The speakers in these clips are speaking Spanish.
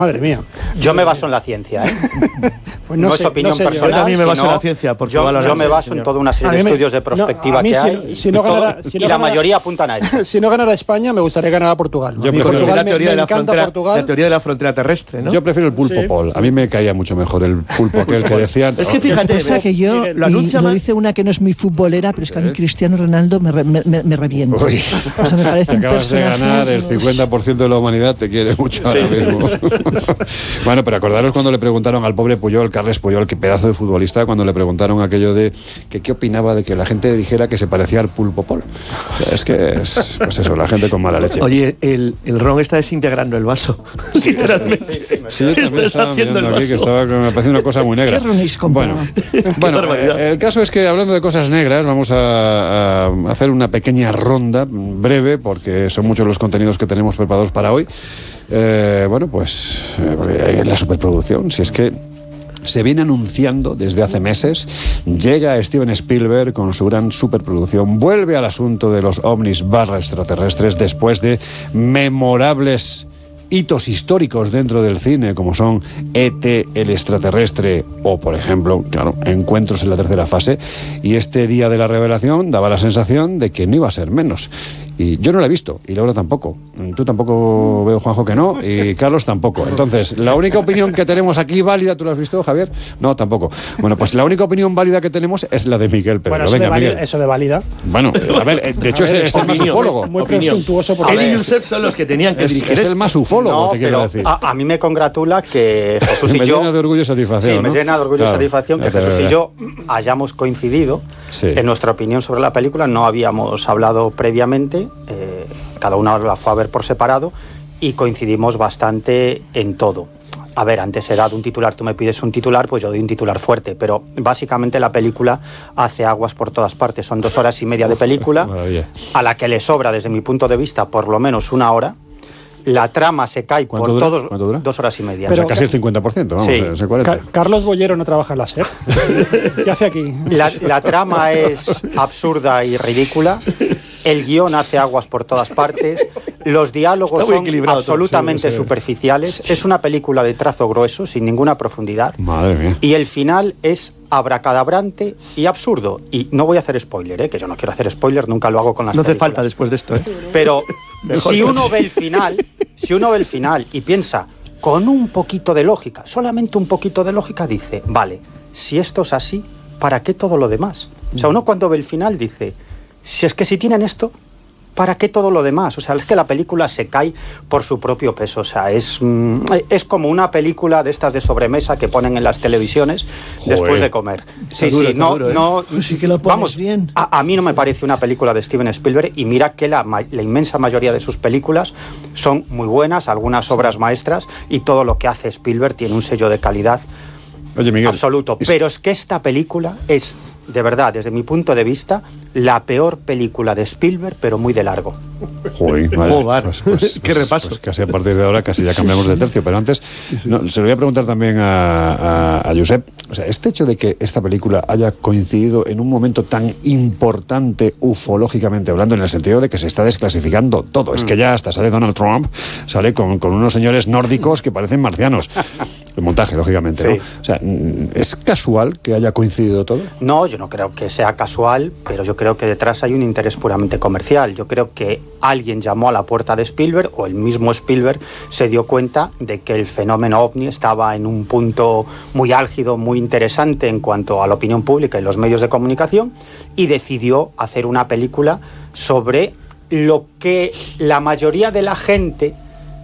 Madre mía. Yo me baso en la ciencia, ¿eh? Pues no es opinión personal. Yo también me baso en la ciencia. Porque yo me baso en toda una serie de estudios de prospectiva que hay. Y la mayoría apuntan a eso. Si no ganara España, me gustaría ganar a Portugal. Yo prefiero la teoría de la frontera terrestre, ¿no? Yo prefiero el pulpo Paul. A mí me caía mucho mejor el pulpo aquel que decían. Es que fíjate, que yo lo dice una que no es muy futbolera, pero es que a mí Cristiano Ronaldo me revienta. O sea, me parece un acabas de ganar el 50% de la humanidad, te quiere mucho ahora mismo. Bueno, pero acordaros cuando le preguntaron al pobre Puyol, Carles Puyol, qué pedazo de futbolista, cuando le preguntaron aquello de que qué opinaba de que la gente dijera que se parecía al pulpo Paul. O sea, es que es, pues eso, la gente con mala leche. Oye, el ron está desintegrando el vaso. Literalmente. Sí, yo también estaba mirando aquí, que me parecía una cosa muy negra. ¿Qué ron habéis comprado? Bueno, el caso es que hablando de cosas negras, vamos a hacer una pequeña ronda breve, porque son muchos los contenidos que tenemos preparados para hoy. Bueno, pues la superproducción, si es que se viene anunciando desde hace meses, llega Steven Spielberg con su gran superproducción, vuelve al asunto de los ovnis /extraterrestres después de memorables hitos históricos dentro del cine, como son E.T. el extraterrestre o, por ejemplo, claro, Encuentros en la tercera fase, y este día de la revelación daba la sensación de que no iba a ser menos. Y yo no la he visto, y Laura tampoco. Tú tampoco, veo, Juanjo, que no, y Carlos tampoco. Entonces, la única opinión que tenemos aquí válida, ¿tú la has visto, Javier? No, tampoco. Bueno, pues la única opinión válida que tenemos es la de Miguel Pedro. Bueno, venga, Miguel. Eso de válida. Bueno, a ver, de hecho es el más ufólogo. Muy presuntuoso. Él y Josep son los que tenían que dirigir. Es el más ufólogo, te quiero decir. A mí me congratula que Jesús y yo... Me llena de orgullo y satisfacción, Sí, me llena de orgullo y satisfacción que Jesús y yo hayamos coincidido en nuestra opinión sobre la película. No habíamos hablado previamente, cada uno la fue a ver por separado y coincidimos bastante en todo. A ver, antes era de un titular, tú me pides un titular, pues yo doy un titular fuerte, pero básicamente la película hace aguas por todas partes. Son 2 horas y media de película, a la que le sobra, desde mi punto de vista, por lo menos 1 hora. La trama se cae por todos. ¿Cuánto dura? 2 horas y media. Pero, o sea, casi el 50%, vamos, sí. Ese 40%. Carlos Bollero no trabaja en la SER. ¿Qué hace aquí? La trama es absurda y ridícula. El guión hace aguas por todas partes. Los diálogos son absolutamente superficiales. Es una película de trazo grueso, sin ninguna profundidad. Madre mía. Y el final es abracadabrante y absurdo. Y no voy a hacer spoiler, que yo no quiero hacer spoiler, nunca lo hago con las películas. No hace falta después de esto, Pero si uno ve el final y piensa con un poquito de lógica, solamente un poquito de lógica, dice, vale, si esto es así, ¿para qué todo lo demás? O sea, uno cuando ve el final dice, si es que si tienen esto, ¿para qué todo lo demás? O sea, es que la película se cae por su propio peso. O sea, es como una película de estas de sobremesa que ponen en las televisiones después de comer. Sí, que lo pones vamos, bien. A mí no me parece una película de Steven Spielberg, y mira que la inmensa mayoría de sus películas son muy buenas, algunas obras maestras, y todo lo que hace Spielberg tiene un sello de calidad absoluto. Pero es que esta película es, de verdad, desde mi punto de vista, la peor película de Spielberg, pero muy de largo. Joder, madre. Qué repaso. Pues casi a partir de ahora casi ya cambiamos de tercio, pero antes se lo voy a preguntar también a Josep. O sea, este hecho de que esta película haya coincidido en un momento tan importante ufológicamente hablando, en el sentido de que se está desclasificando todo. Es que ya hasta sale Donald Trump, sale con unos señores nórdicos que parecen marcianos. El montaje, lógicamente, ¿no? O sea, ¿es casual que haya coincidido todo? No, yo no creo que sea casual, pero yo creo que detrás hay un interés puramente comercial. Yo creo que alguien llamó a la puerta de Spielberg, o el mismo Spielberg se dio cuenta de que el fenómeno ovni estaba en un punto muy álgido, muy interesante en cuanto a la opinión pública y los medios de comunicación, y decidió hacer una película sobre lo que la mayoría de la gente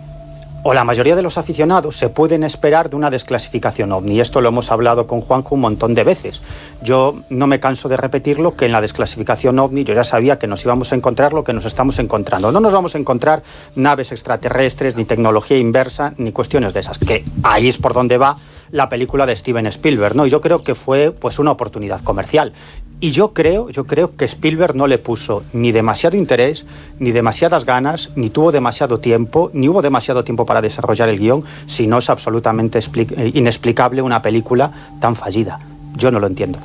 o la mayoría de los aficionados se pueden esperar de una desclasificación ovni. Esto lo hemos hablado con Juanjo un montón de veces. Yo no me canso de repetirlo, que en la desclasificación ovni yo ya sabía que nos íbamos a encontrar lo que nos estamos encontrando. No nos vamos a encontrar naves extraterrestres, ni tecnología inversa, ni cuestiones de esas, que ahí es por donde va la película de Steven Spielberg, ¿no? Y yo creo que fue pues una oportunidad comercial. Y yo creo que Spielberg no le puso ni demasiado interés, ni demasiadas ganas, ni tuvo demasiado tiempo, ni hubo demasiado tiempo para desarrollar el guión, si no es absolutamente inexplicable una película tan fallida. Yo no lo entiendo.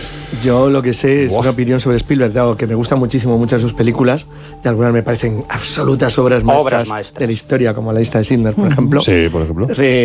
Yo lo que sé es una opinión sobre Spielberg, dado que me gustan muchísimo muchas de sus películas, y algunas me parecen absolutas obras maestras de la historia, como La lista de Schindler, por ejemplo. Sí, por ejemplo.